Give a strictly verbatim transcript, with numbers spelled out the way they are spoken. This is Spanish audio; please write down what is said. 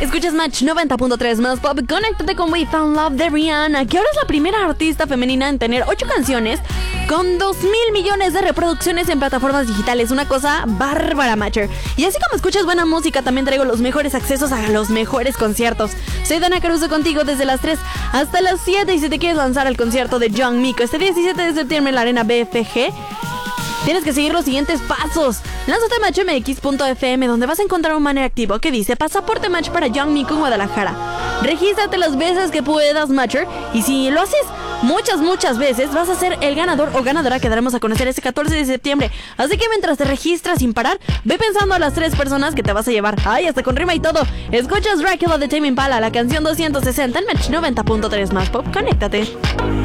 Escuchas Match noventa punto tres más pop. Conéctate con We Found Love de Rihanna, que ahora es la primera artista femenina en tener ocho canciones con dos mil millones de reproducciones en plataformas digitales. Una cosa bárbara, Matcher. Y así como escuchas buena música, también traigo los mejores accesos a los mejores conciertos. Soy Dana Caruso contigo desde las tres hasta las siete. Y si te quieres lanzar al concierto de Young Miko este diecisiete de septiembre en la Arena B F G, tienes que seguir los siguientes pasos. Lánzate a match m x punto f m, donde vas a encontrar un banner activo que dice Pasaporte Match para Young Miko en Guadalajara. Regístrate las veces que puedas, Matcher, y si lo haces muchas, muchas veces, vas a ser el ganador o ganadora que daremos a conocer este catorce de septiembre. Así que mientras te registras sin parar, ve pensando a las tres personas que te vas a llevar. ¡Ay, hasta con rima y todo! Escuchas Dracula de Tame Impala, la canción doscientos sesenta en Match noventa punto tres más pop. Conéctate.